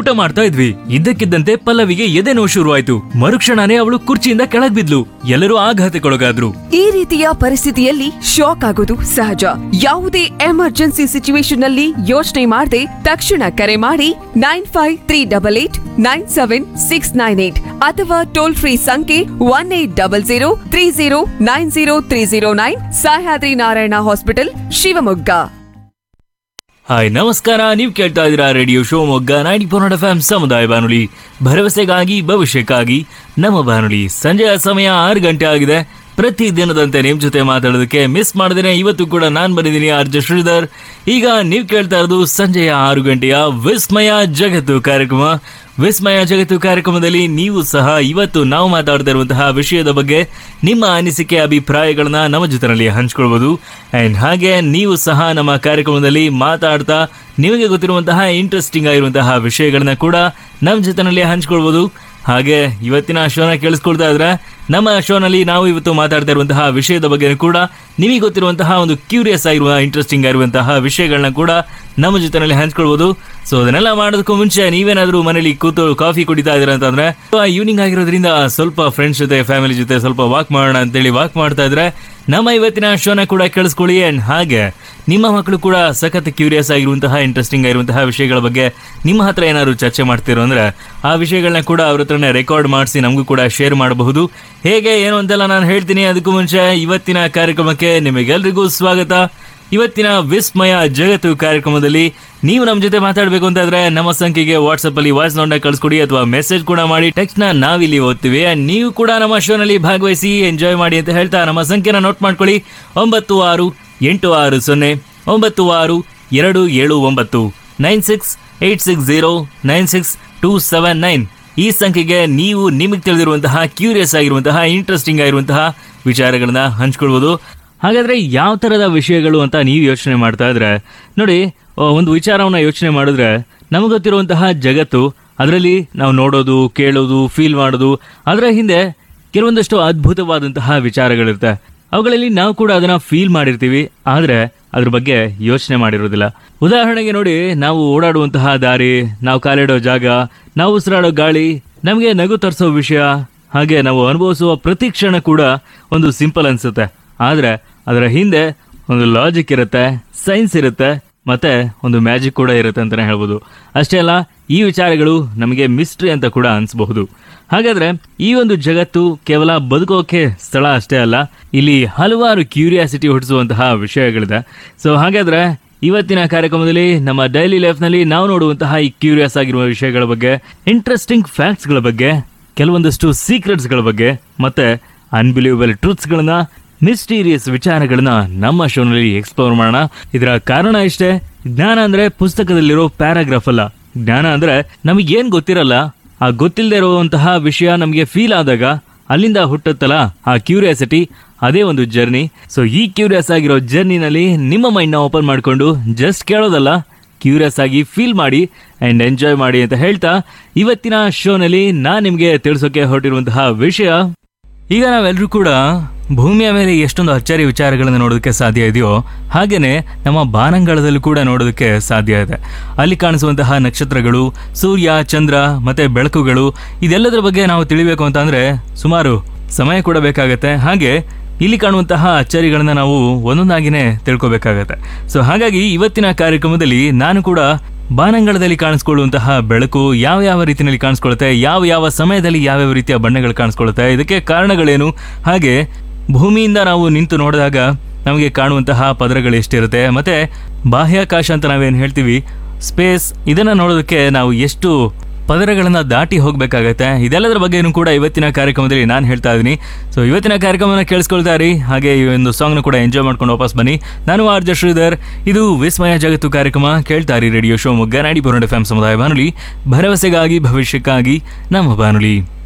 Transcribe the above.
ಊಟ ಮಾಡ್ತಾ ಇದ್ವಿ. ಇದ್ದಕ್ಕಿದ್ದಂತೆ ಪಲ್ಲವಿಗೆ ಎದೆ ನೋವು ಶುರುವಾಯ್ತು. ಮರುಕ್ಷಣನೇ ಅವಳು ಕುರ್ಚಿಯಿಂದ ಕೆಳಗ್ ಬಿದ್ಲು. ಎಲ್ಲರೂ ಆಘಾತಕ್ಕೊಳಗಾದ್ರು. ಈ ರೀತಿಯ ಪರಿಸ್ಥಿತಿಯಲ್ಲಿ ಶಾಕ್ ಆಗೋದು ಸಹಜ. ಯಾವುದೇ ಎಮರ್ಜೆನ್ಸಿ ಸಿಚುವೇಶನ್ ನಲ್ಲಿ ಯೋಚನೆ ಮಾಡದೆ ತಕ್ಷಣ ಕರೆ ಮಾಡಿ 9538897698 ಅಥವಾ ಟೋಲ್ ಫ್ರೀ ಸಂಖ್ಯೆ 180030903009 ಸಹ್ಯಾದ್ರಿ ನಾರಾಯಣ ಹಾಸ್ಪಿಟಲ್ ಶಿವಮೊಗ್ಗ. ಹಾಯ್ ನಮಸ್ಕಾರ, ನೀವು ಕೇಳ್ತಾ ಇದ್ದೀರಾ ರೇಡಿಯೋ ಶಿವಮೊಗ್ಗ 90.4 FM ಸಮುದಾಯ ಬಾನುಲಿ, ಭರವಸೆಗಾಗಿ ಭವಿಷ್ಯಕ್ಕಾಗಿ ನಮ್ಮ ಬಾನುಲಿ. ಸಂಜೆಯ ಸಮಯ 6 ಗಂಟೆ ಆಗಿದೆ. ಪ್ರತಿ ದಿನದಂತೆ ನಿಮ್ ಜೊತೆ ಮಾತಾಡೋದಕ್ಕೆ ಮಿಸ್ ಮಾಡಿದೇನೆ ಇವತ್ತು ಕೂಡ ನಾನ್ ಬಂದಿದ್ದೀನಿ ಆರ್ಜೆ ಶ್ರೀಧರ್. ಈಗ ನೀವು ಕೇಳ್ತಾ ಇರೋದು ಸಂಜೆಯ 6 ಗಂಟೆಯ ವಿಸ್ಮಯ ಜಗತ್ತು ಕಾರ್ಯಕ್ರಮ. ವಿಸ್ಮಯ ಜಗತ್ತು ಕಾರ್ಯಕ್ರಮದಲ್ಲಿ ನೀವು ಸಹ ಇವತ್ತು ನಾವು ಮಾತಾಡ್ತಾ ಇರುವಂತಹ ವಿಷಯದ ಬಗ್ಗೆ ನಿಮ್ಮ ಅನಿಸಿಕೆ ಅಭಿಪ್ರಾಯಗಳನ್ನ ನಮ್ಮ ಜೊತೆಯಲ್ಲಿ ಹಂಚ್ಕೊಳ್ಬಹುದು. ಅಂಡ್ ಹಾಗೆ ನೀವು ಸಹ ನಮ್ಮ ಕಾರ್ಯಕ್ರಮದಲ್ಲಿ ಮಾತಾಡ್ತಾ ನಿಮಗೆ ಗೊತ್ತಿರುವಂತಹ ಇಂಟ್ರೆಸ್ಟಿಂಗ್ ಆಗಿರುವಂತಹ ವಿಷಯಗಳನ್ನ ಕೂಡ ನಮ್ಮ ಜೊತೆಯಲ್ಲಿ ಹಂಚ್ಕೊಳ್ಬಹುದು. ಹಾಗೆ ಇವತ್ತಿನ ಶೋನ ಕೇಳಿಸ್ಕೊಳ್ತಾ ಇದ್ರೆ ನಮ್ಮ ಶೋನಲ್ಲಿ ನಾವು ಇವತ್ತು ಮಾತಾಡ್ತಾ ಇರುವಂತಹ ವಿಷಯದ ಬಗ್ಗೆ ಕೂಡ ನಿಮಗೆ ಗೊತ್ತಿರುವಂತಹ ಒಂದು ಕ್ಯೂರಿಯಸ್ ಆಗಿರುವ ಇಂಟ್ರೆಸ್ಟಿಂಗ್ ಆಗಿರುವಂತಹ ವಿಷಯಗಳನ್ನ ಕೂಡ ನಮ್ಮ ಜೊತೆನಲ್ಲಿ ಹಂಚ್ಕೊಳ್ಬಹುದು. ಸೊ ಅದನ್ನೆಲ್ಲ ಮಾಡೋದಕ್ಕೂ ಮುಂಚೆ ನೀವೇನಾದ್ರೂ ಮನೇಲಿ ಕೂತು ಕಾಫಿ ಕುಡಿತಾ ಇದ್ದೀರಾ ಅಂತಂದ್ರೆ, ಈವ್ನಿಂಗ್ ಆಗಿರೋದ್ರಿಂದ ಸ್ವಲ್ಪ ಫ್ರೆಂಡ್ಸ್ ಜೊತೆ ಫ್ಯಾಮಿಲಿ ಜೊತೆ ಸ್ವಲ್ಪ ವಾಕ್ ಮಾಡೋಣ ಅಂತೇಳಿ ವಾಕ್ ಮಾಡ್ತಾ ಇದ್ರೆ ನಮ್ಮ ಇವತ್ತಿನ ಶೋನ ಕೂಡ ಕೇಳಿಸ್ಕೊಳ್ಳಿ. ಅಂಡ್ ಹಾಗೆ ನಿಮ್ಮ ಮಕ್ಕಳು ಕೂಡ ಸಖತ್ ಕ್ಯೂರಿಯಸ್ ಆಗಿರುವಂತಹ ಇಂಟ್ರೆಸ್ಟಿಂಗ್ ಆಗಿರುವಂತಹ ವಿಷಯಗಳ ಬಗ್ಗೆ ನಿಮ್ಮ ಹತ್ರ ಏನಾದ್ರು ಚರ್ಚೆ ಮಾಡ್ತಿರೋ ಅಂದ್ರೆ ಆ ವಿಷಯಗಳನ್ನ ಕೂಡ ಅವ್ರ ಹತ್ರನೇ ರೆಕಾರ್ಡ್ ಮಾಡಿಸಿ ನಮಗೂ ಕೂಡ ಶೇರ್ ಮಾಡಬಹುದು. ಹೇಗೆ ಏನು ಅಂತೆಲ್ಲ ನಾನು ಹೇಳ್ತೀನಿ. ಅದಕ್ಕೂ ಮುಂಚೆ ಇವತ್ತಿನ ಕಾರ್ಯಕ್ರಮಕ್ಕೆ ನಿಮಗೆಲ್ರಿಗೂ ಸ್ವಾಗತ. ಇವತ್ತಿನ ವಿಸ್ಮಯ ಜಗತ್ತು ಕಾರ್ಯಕ್ರಮದಲ್ಲಿ ನೀವು ನಮ್ಮ ಜೊತೆ ಮಾತಾಡಬೇಕು ಅಂತಾದ್ರೆ ನಮ್ಮ ಸಂಖ್ಯೆಗೆ ವಾಟ್ಸ್ಆಪ್ ಅಲ್ಲಿ ವಾಯ್ಸ್ ನೋಟ್ನ ಕಳಿಸ್ಕೊಡಿ ಅಥವಾ ಮೆಸೇಜ್ ಕೂಡ ಮಾಡಿ. ಟೆಕ್ಸ್ಟ್ ನ ನಾವಿಲ್ಲಿ ಓದ್ತೀವಿ. ನೀವು ಕೂಡ ನಮ್ಮ ಶೋನಲ್ಲಿ ಭಾಗವಹಿಸಿ ಎಂಜಾಯ್ ಮಾಡಿ ಅಂತ ಹೇಳ್ತಾ ನಮ್ಮ ಸಂಖ್ಯೆನ ನೋಟ್ ಮಾಡ್ಕೊಳ್ಳಿ. 9686296279 9686096279 ಈ ಸಂಖ್ಯೆಗೆ ನೀವು ನಿಮಗೆ ತಿಳಿದಿರುವಂತಹ ಕ್ಯೂರಿಯಸ್ ಆಗಿರುವಂತಹ ಇಂಟ್ರೆಸ್ಟಿಂಗ್ ಆಗಿರುವಂತಹ ವಿಚಾರಗಳನ್ನ ಹಂಚ್ಕೊಳ್ಬಹುದು. ಹಾಗಾದ್ರೆ ಯಾವ ತರದ ವಿಷಯಗಳು ಅಂತ ನೀವು ಯೋಚನೆ ಮಾಡ್ತಾ ಇದ್ರೆ ನೋಡಿ, ಒಂದು ವಿಚಾರವನ್ನ ಯೋಚನೆ ಮಾಡಿದ್ರೆ ನಮಗೆ ಗೊತ್ತಿರುವಂತಹ ಜಗತ್ತು, ಅದರಲ್ಲಿ ನಾವು ನೋಡೋದು, ಕೇಳೋದು, ಫೀಲ್ ಮಾಡೋದು, ಅದರ ಹಿಂದೆ ಕೆಲವೊಂದಷ್ಟು ಅದ್ಭುತವಾದಂತಹ ವಿಚಾರಗಳಿರುತ್ತೆ. ಅವುಗಳಲ್ಲಿ ನಾವು ಕೂಡ ಅದನ್ನ ಫೀಲ್ ಮಾಡಿರ್ತೀವಿ, ಆದ್ರೆ ಅದ್ರ ಬಗ್ಗೆ ಯೋಚನೆ ಮಾಡಿರೋದಿಲ್ಲ. ಉದಾಹರಣೆಗೆ ನೋಡಿ, ನಾವು ಓಡಾಡುವಂತಹ ದಾರಿ, ನಾವು ಕಾಲಿಡೋ ಜಾಗ, ನಾವು ಉಸಿರಾಡೋ ಗಾಳಿ, ನಮಗೆ ನಗು ತರಿಸೋ ವಿಷಯ, ಹಾಗೆ ನಾವು ಅನುಭವಿಸುವ ಪ್ರತಿ ಕ್ಷಣ ಕೂಡ ಒಂದು ಸಿಂಪಲ್ ಅನ್ಸುತ್ತೆ. ಆದ್ರೆ ಅದರ ಹಿಂದೆ ಒಂದು ಲಾಜಿಕ್ ಇರುತ್ತೆ, ಸೈನ್ಸ್ ಇರುತ್ತೆ, ಮತ್ತೆ ಒಂದು ಮ್ಯಾಜಿಕ್ ಕೂಡ ಇರುತ್ತೆ ಅಂತಾನೆ ಹೇಳ್ಬೋದು. ಅಷ್ಟೇ ಅಲ್ಲ, ಈ ವಿಚಾರಗಳು ನಮಗೆ ಮಿಸ್ಟ್ರಿ ಅಂತ ಕೂಡ ಅನ್ಸಬಹುದು. ಹಾಗಾದ್ರೆ ಈ ಒಂದು ಜಗತ್ತು ಕೇವಲ ಬದುಕೋಕೆ ಸ್ಥಳ ಅಷ್ಟೇ ಅಲ್ಲ, ಇಲ್ಲಿ ಹಲವಾರು ಕ್ಯೂರಿಯಾಸಿಟಿ ಹುಟ್ಟಿಸುವಂತಹ ವಿಷಯಗಳಿದೆ. ಸೊ ಹಾಗಾದ್ರೆ ಇವತ್ತಿನ ಕಾರ್ಯಕ್ರಮದಲ್ಲಿ ನಮ್ಮ ಡೈಲಿ ಲೈಫ್ ನಲ್ಲಿ ನಾವು ನೋಡುವಂತಹ ಈ ಕ್ಯೂರಿಯಸ್ ಆಗಿರುವ ವಿಷಯಗಳ ಬಗ್ಗೆ, ಇಂಟ್ರೆಸ್ಟಿಂಗ್ ಫ್ಯಾಕ್ಟ್ಸ್ ಗಳ ಬಗ್ಗೆ, ಕೆಲವೊಂದಷ್ಟು ಸೀಕ್ರೆಟ್ಸ್ ಗಳ ಬಗ್ಗೆ, ಮತ್ತೆ ಅನ್ಬಿಲೀವಬಲ್ ಟ್ರೂತ್ಸ್ ಗಳನ್ನ, ಮಿಸ್ಟೀರಿಯಸ್ ವಿಚಾರಗಳನ್ನ ನಮ್ಮ ಶೋನಲ್ಲಿ ಎಕ್ಸ್ಪ್ಲೋರ್ ಮಾಡೋಣ. ಇದರ ಕಾರಣ ಇಷ್ಟೇ, ಜ್ಞಾನ ಅಂದ್ರೆ ಪುಸ್ತಕದಲ್ಲಿರೋ ಪ್ಯಾರಾಗ್ರಾಫ್ ಅಲ್ಲ. ಜ್ಞಾನ ಅಂದ್ರೆ ನಮಗೇನ್ ಗೊತ್ತಿರಲ್ಲ, ಆ ಗೊತ್ತಿಲ್ಲದೆ ಇರುವಂತಹ ವಿಷಯ ನಮಗೆ ಫೀಲ್ ಆದಾಗ ಅಲ್ಲಿಂದ ಹುಟ್ಟುತ್ತಲ್ಲ ಆ ಕ್ಯೂರಿಯಾಸಿಟಿ, ಅದೇ ಒಂದು ಜರ್ನಿ. ಸೊ ಈ ಕ್ಯೂರಿಯಸ್ ಆಗಿರೋ ಜರ್ನಿನಲ್ಲಿ ನಿಮ್ಮ ಮೈಂಡ್ ನ ಓಪನ್ ಮಾಡ್ಕೊಂಡು ಜಸ್ಟ್ ಕೇಳೋದಲ್ಲ, ಕ್ಯೂರಿಯಸ್ ಆಗಿ ಫೀಲ್ ಮಾಡಿ ಅಂಡ್ ಎಂಜಾಯ್ ಮಾಡಿ ಅಂತ ಹೇಳ್ತಾ ಇವತ್ತಿನ ಶೋನಲ್ಲಿ ನಾನ್ ನಿಮ್ಗೆ ತಿಳಿಸೋಕೆ ಹೊರಟಿರುವಂತಹ ವಿಷಯ, ಈಗ ನಾವೆಲ್ಲರೂ ಕೂಡ ಭೂಮಿಯ ಮೇಲೆ ಎಷ್ಟೊಂದು ಅಚ್ಚರಿ ವಿಚಾರಗಳನ್ನು ನೋಡೋದಕ್ಕೆ ಸಾಧ್ಯ ಇದೆಯೋ ಹಾಗೇನೆ ನಮ್ಮ ಬಾನಂಗಳದಲ್ಲೂ ಕೂಡ ನೋಡೋದಕ್ಕೆ ಸಾಧ್ಯ ಇದೆ. ಅಲ್ಲಿ ಕಾಣಿಸುವಂತಹ ನಕ್ಷತ್ರಗಳು, ಸೂರ್ಯ, ಚಂದ್ರ ಮತ್ತೆ ಬೆಳಕುಗಳು, ಇದೆಲ್ಲದರ ಬಗ್ಗೆ ನಾವು ತಿಳಿಬೇಕು ಅಂತ ಅಂದ್ರೆ ಸುಮಾರು ಸಮಯ ಕೂಡ ಬೇಕಾಗತ್ತೆ. ಹಾಗೆ ಇಲ್ಲಿ ಕಾಣುವಂತಹ ಅಚ್ಚರಿಗಳನ್ನ ನಾವು ಒಂದೊಂದಾಗಿನೇ ತಿಳ್ಕೊಬೇಕಾಗತ್ತೆ. ಸೊ ಹಾಗಾಗಿ ಇವತ್ತಿನ ಕಾರ್ಯಕ್ರಮದಲ್ಲಿ ನಾನು ಕೂಡ ಬಾನಂಗಳದಲ್ಲಿ ಕಾಣಿಸ್ಕೊಳ್ಳುವಂತಹ ಬೆಳಕು ಯಾವ ಯಾವ ರೀತಿಯಲ್ಲಿ ಕಾಣಿಸ್ಕೊಳ್ಳುತ್ತೆ, ಯಾವ ಯಾವ ಸಮಯದಲ್ಲಿ ಯಾವ್ಯಾವ ರೀತಿಯ ಬಣ್ಣಗಳು ಕಾಣಿಸ್ಕೊಳ್ಳುತ್ತೆ, ಇದಕ್ಕೆ ಕಾರಣಗಳೇನು, ಹಾಗೆ ಭೂಮಿಯಿಂದ ನಾವು ನಿಂತು ನೋಡಿದಾಗ ನಮಗೆ ಕಾಣುವಂತಹ ಪದರಗಳು ಎಷ್ಟಿರುತ್ತೆ, ಮತ್ತೆ ಬಾಹ್ಯಾಕಾಶ ಅಂತ ನಾವೇನು ಹೇಳ್ತೀವಿ, ಸ್ಪೇಸ್, ಇದನ್ನ ನೋಡೋದಕ್ಕೆ ನಾವು ಎಷ್ಟು ಪದರಗಳನ್ನ ದಾಟಿ ಹೋಗ್ಬೇಕಾಗತ್ತೆ. ಇದೆಲ್ಲದರ ಬಗ್ಗೆನೂ ಕೂಡ ಇವತ್ತಿನ ಕಾರ್ಯಕ್ರಮದಲ್ಲಿ ನಾನು ಹೇಳ್ತಾ ಇದ್ದೀನಿ. ಸೊ ಇವತ್ತಿನ ಕಾರ್ಯಕ್ರಮನ ಕೇಳಿಸ್ಕೊಳ್ತಾ ಇರಿ, ಹಾಗೆ ಈ ಒಂದು ಸಾಂಗ್ನ ಕೂಡ ಎಂಜಾಯ್ ಮಾಡ್ಕೊಂಡು ವಾಪಸ್ ಬನ್ನಿ. ನಾನು ಆರ್ಜೆ ಶ್ರೀಧರ್, ಇದು ವಿಸ್ಮಯ ಜಗತ್ತು ಕಾರ್ಯಕ್ರಮ. ಕೇಳ್ತಾ ಇರಿ ರೇಡಿಯೋ ಶಿವಮೊಗ್ಗ 90.4 FM ಸಮುದಾಯ ಬಾನುಲಿ, ಭರವಸೆಗಾಗಿ ಭವಿಷ್ಯಕ್ಕಾಗಿ ನಮ್ಮ ಬಾನುಲಿ.